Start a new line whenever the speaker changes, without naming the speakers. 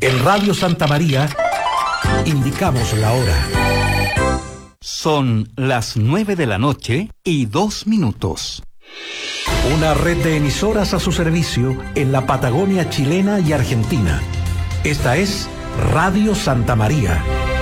En Radio Santa María indicamos la hora.
Son las 9:02 p.m.
Una red de emisoras a su servicio en la Patagonia chilena y Argentina. Esta es Radio Santa María.